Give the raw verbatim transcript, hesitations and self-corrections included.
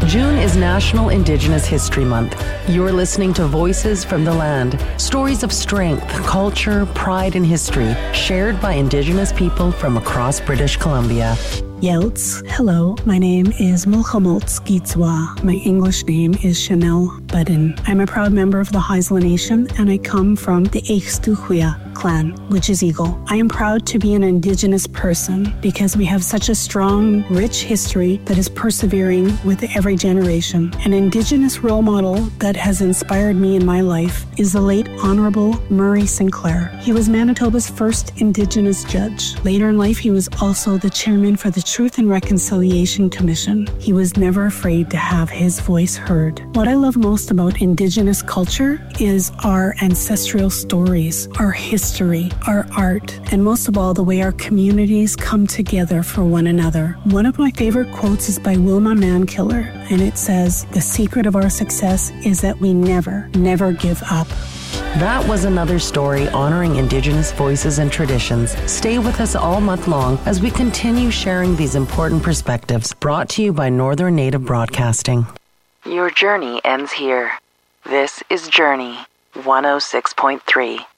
June is National Indigenous History Month. You're listening to Voices from the Land, stories of strength, culture, pride, and history shared by Indigenous people from across British Columbia. Yelts. Hello, my name is Mulchamolts Gitswa. My English name is Chanel Budden. I'm a proud member of the Haisla Nation, and I come from the Eichstuchwea clan, which is Eagle. I am proud to be an Indigenous person because we have such a strong, rich history that is persevering with every generation. An Indigenous role model that has inspired me in my life is the late Honorable Murray Sinclair. He was Manitoba's first Indigenous judge. Later in life, he was also the chairman for the Truth and Reconciliation Commission. He was never afraid to have his voice heard. What I love most about Indigenous culture is our ancestral stories, our history, our art, and most of all, the way our communities come together for one another. One of my favorite quotes is by Wilma Mankiller, and it says, "The secret of our success is that we never, never give up." That was another story honoring Indigenous voices and traditions. Stay with us all month long as we continue sharing these important perspectives, brought to you by Northern Native Broadcasting. Your journey ends here. This is Journey one oh six point three.